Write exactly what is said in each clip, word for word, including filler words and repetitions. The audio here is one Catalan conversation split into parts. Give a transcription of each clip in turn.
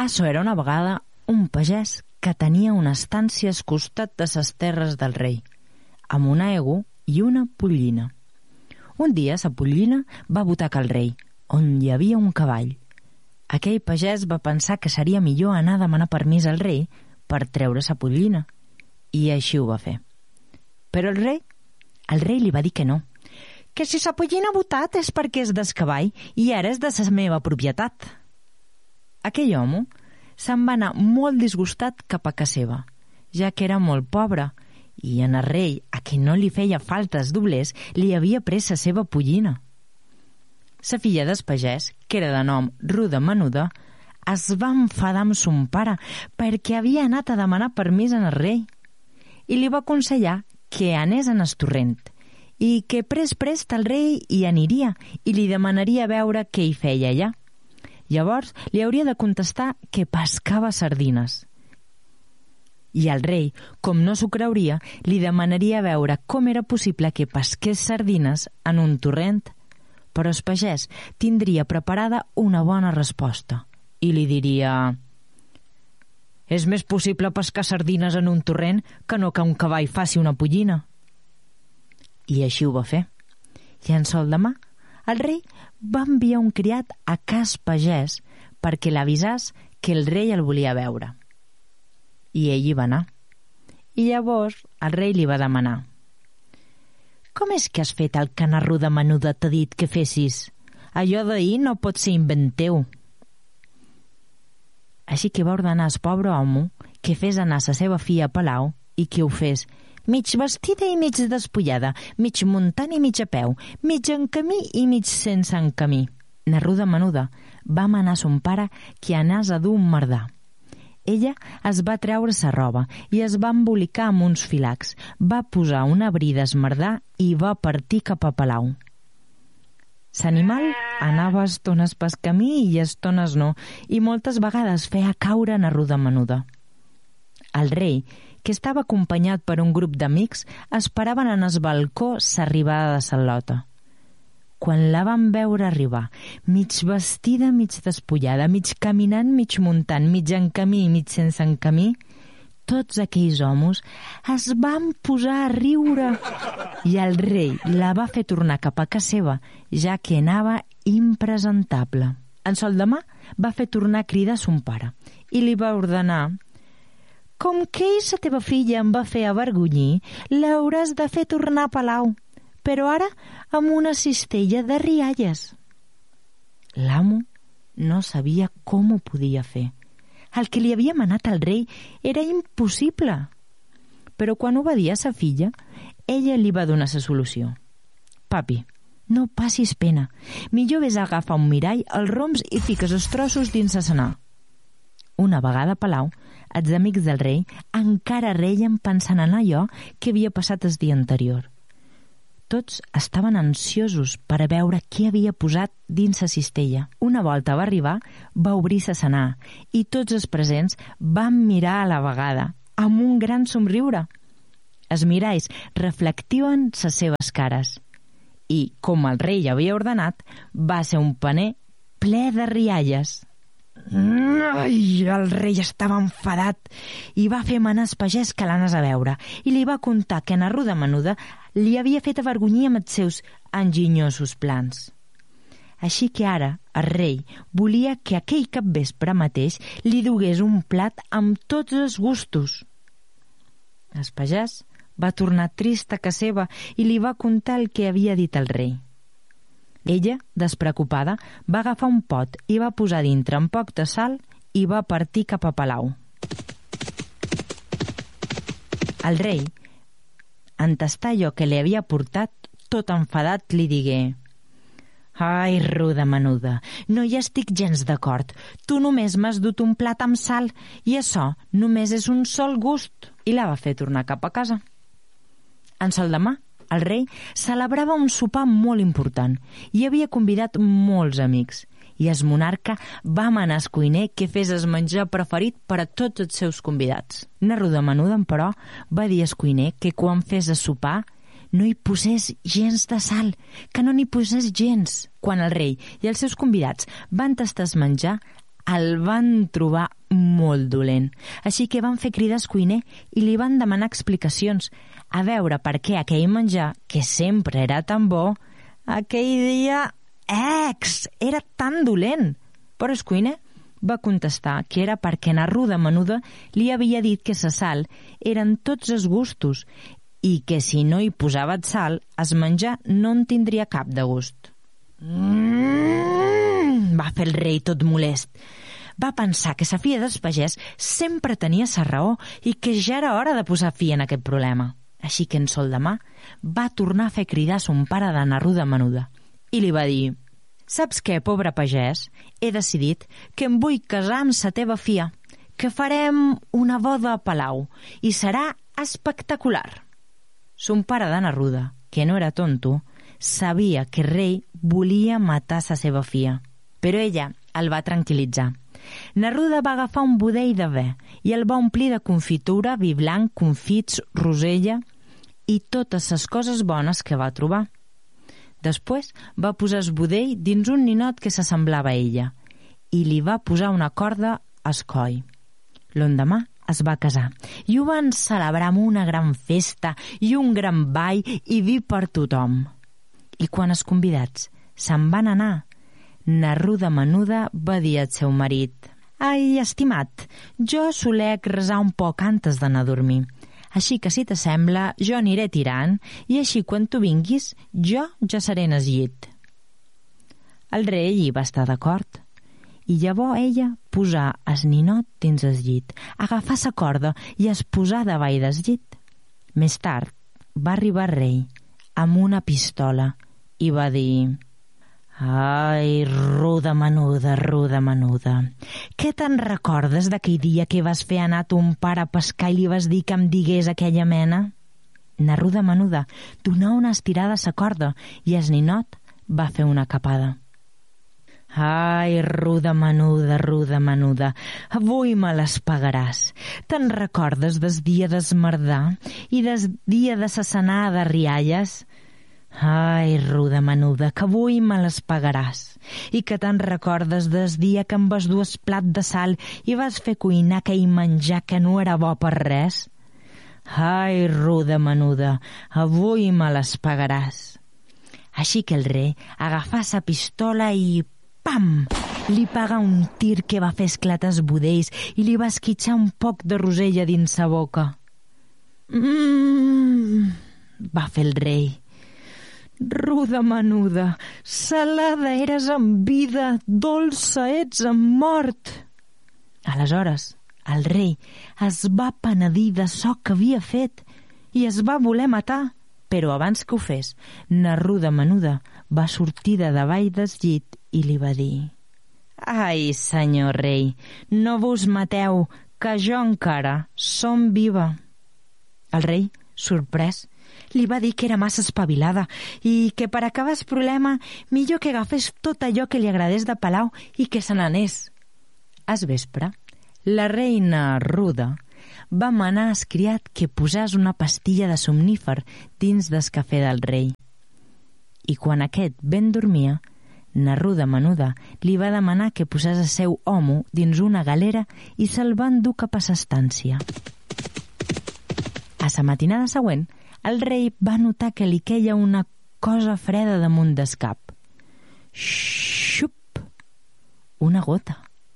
Açò era una vegada un pagès que tenia una estància al costat de ses terres del rei, amb un aigua i una pollina. Un dia sa pollina va butacar al rei, on hi havia un cavall. Aquell pagès va pensar que seria millor anar a demanar permís al rei per treure sa pollina, i així ho va fer. Però el rei, el rei li va dir que no, que si sa pollina ha botat és perquè és del cavall i ara és de la meva propietat. Aquell home se'n va anar molt disgustat cap a casa seva, ja que era molt pobre, i en el rei, a qui no li feia faltes doblers, li havia pres la seva pollina. Sa filla del pagès, que era de nom Ruda Menuda, es va enfadar amb son pare perquè havia anat a demanar permís en el rei i li va aconsellar que anés en el torrent i que pres prest el rei hi aniria i li demanaria veure què hi feia allà. Llavors li hauria de contestar que pescava sardines. I el rei, com no s'ho creuria, li demanaria veure com era possible que pesqués sardines en un torrent. Però el pagès tindria preparada una bona resposta i li diria: és més possible pescar sardines en un torrent que no que un cavall faci una pollina. I així ho va fer. I en sol demà, el rei va enviar un criat a cas pagès perquè l'avisàs que el rei el volia veure. I ell hi va anar. I llavors el rei li va demanar: com és que has fet el que na Ruda Menuda t'ha dit que fessis? Allò d'ahir no pot ser invent teu. Així que va ordenar al pobre home que fes anar la seva filla a palau i que ho fes mig vestida i mig despullada, mig muntant i mig a peu, mig en camí i mig sense en camí. Na Ruda Menuda va manar son pare que anàs a dur un mardà. Ella es va treure sa roba i es va embolicar amb uns filacs, va posar una brida esmerdar i va partir cap a palau. L'animal anava estones pel camí i estones no, i moltes vegades feia caure na Ruda Menuda. El rei, que estava acompanyat per un grup d'amics, esperaven en el balcó s'arribada de Salota. Quan la van veure arribar, mig vestida, mig despullada, mig caminant, mig muntant, mig en camí i mig sense en camí, tots aquells homes es van posar a riure i el rei la va fer tornar cap a casa seva, ja que anava impresentable. En sol demà va fer tornar a cridar son pare i li va ordenar: com que ell, la teva filla, em va fer avergonyir, l'hauràs de fer tornar a palau, però ara amb una cistella de rialles. L'amo no sabia com ho podia fer. El que li havia manat al rei era impossible. Però quan ho va dir a sa filla, ella li va donar la solució. Papi, no passis pena. Millor ves a agafar un mirall, els roms i fiques els trossos dins la senar. Una vegada a palau, els amics del rei encara reien pensant en allò que havia passat el dia anterior. Tots estaven ansiosos per a veure què havia posat dins la cistella. Una volta va arribar, va obrir la senar i tots els presents van mirar a la vegada, amb un gran somriure. Els miralls reflectiven les seves cares i, com el rei havia ordenat, va ser un paner ple de rialles. Ai, el rei estava enfadat i va fer manar al pagès que l'anés a veure i li va contar que na Ruda Menuda li havia fet avergonyir amb els seus enginyosos plans. Així que ara el rei volia que aquell capvespre mateix li dugués un plat amb tots els gustos. El pagès va tornar trist a casa seva i li va contar el que havia dit el rei. Ella, despreocupada, va agafar un pot i va posar dintre un poc de sal i va partir cap a palau. El rei, en tastar allò que li havia portat, tot enfadat, li digué: ai, Ruda Menuda, no hi estic gens d'acord. Tu només m'has dut un plat amb sal i això només és un sol gust. I la va fer tornar cap a casa. En sol demà, el rei celebrava un sopar molt important i havia convidat molts amics. I el monarca va manar al cuiner que fes el menjar preferit per a tots els seus convidats. Na Ruda Menuda, però, va dir al cuiner que quan fes el sopar no hi posés gens de sal, que no n'hi posés gens. Quan el rei i els seus convidats van tastar el menjar, el van trobar molt dolent. Així que van fer cridar el cuiner i li van demanar explicacions, a veure per què aquell menjar, que sempre era tan bo, aquell dia, ex, era tan dolent. Però el cuiner va contestar que era perquè na ruda menuda li havia dit que la sal eren tots els gustos i que si no hi posava sal, el menjar no en tindria cap de gust. Mm, va fer el rei tot molest. Va pensar que la filla del pagès sempre tenia la raó i que ja era hora de posar fi en aquest problema. Així que en sol demà va tornar a fer cridar a son pare de na ruda menuda i li va dir: «Saps què, pobre pagès? He decidit que em vull casar amb la teva filla, que farem una boda a palau i serà espectacular». Son pare de na ruda, que no era tonto, sabia que el rei volia matar la seva filla, però ella el va tranquil·litzar. Na ruda va agafar un budell de vi i el va omplir de confitura, vi blanc, confits, rosella i totes les coses bones que va trobar. Després va posar el budell dins un ninot que s'assemblava a ella i li va posar una corda al coll. L'endemà es va casar i ho van celebrar amb una gran festa i un gran ball i vi per tothom. I quan els convidats se'n van anar, na ruda menuda va dir al seu marit: «Ai, estimat, jo solec resar un poc antes d'anar a dormir. Així que, si t'assembla, jo aniré tirant i així quan tu vinguis, jo ja seré en el llit». El rei hi va estar d'acord i llavors ella posà el ninot dins el llit, agafar la corda i es posà davall del llit. Més tard va arribar el rei amb una pistola i va dir: «Ai, ruda menuda, ruda menuda, què te'n recordes d'aquell dia que vas fer anar ton pare a pescar i li vas dir que em digués aquella mena?» Na ruda menuda donà una estirada a la corda i el ninot va fer una capada. «Ai, ruda menuda, ruda menuda, avui me les pagaràs. Te'n recordes del dia d'esmerdar i del dia de sa senada de rialles? Ai, ruda menuda, que avui me les pagaràs. I que te'n recordes del dia que em vas dur el plat de sal i vas fer cuinar aquell menjar que no era bo per res? Ai, ruda menuda, avui me les pagaràs». Així que el rei agafà sa pistola i pam! Li pegà un tir que va fer esclatar els budells i li va esquitxar un poc de rosella dins sa boca. Mmm, va fer el rei. «Ruda menuda, salada eres en vida, dolça ets en mort». Aleshores, el rei es va penedir de ço que havia fet i es va voler matar, però abans que ho fes, na ruda menuda va sortir de davall del llit i li va dir: «Ai, senyor rei, no vos mateu, que jo encara som viva». El rei, sorprès, li va dir que era massa espavilada i que per acabar el problema millor que agafés tot allò que li agradés de palau i que se n'anés. Al vespre, la reina ruda va manar al criat que posàs una pastilla de somnífer dins del cafè del rei. I quan aquest ben dormia, na ruda menuda li va demanar que posàs el seu homo dins una galera i se'l va endur cap a l'estància. A la matinada següent, el rei va notar que li queia una cosa freda damunt del cap. Xup! Una gota.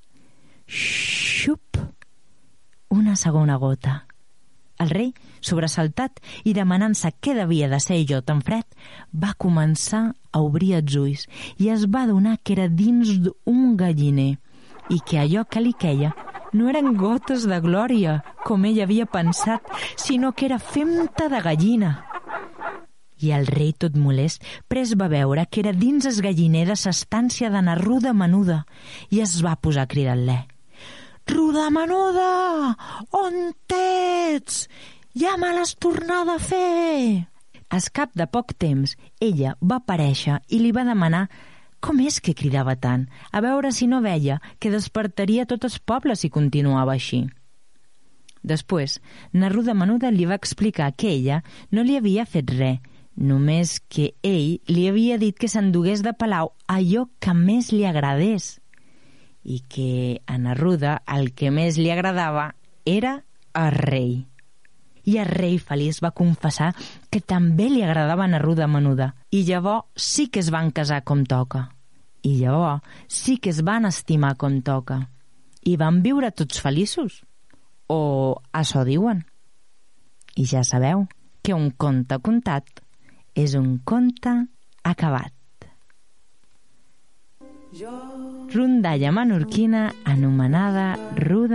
Xup! Una segona gota. El rei, sobresaltat i demanant-se què devia de ser allò tan fred, va començar a obrir els ulls i es va adonar que era dins d'un galliner i que allò que li queia no eren gotes de glòria, com ell havia pensat, sinó que era femta de gallina. I el rei, tot molest, pres va veure que era dins el galliner de l'estància de na ruda menuda i es va posar a cridar-le: «Ruda menuda, on ets? Ja me l'has tornada a fer!» Al cap de poc temps, ella va aparèixer i li va demanar com és que cridava tant, a veure si no veia que despertaria tot el poble si continuava així. Després, na ruda menuda li va explicar que ella no li havia fet res, només que ell li havia dit que s'endugués de palau allò que més li agradés. i que a Neruda el que més li agradava era el rei. I el rei feliç va confessar que també li agradava a Neruda menuda, i llavors sí que es van casar com toca. I llavors sí que es van estimar com toca. I van viure tots feliços. O això diuen. I ja sabeu que un conte contat és un conte acabat. Rondalla menorquina anomenada Ruda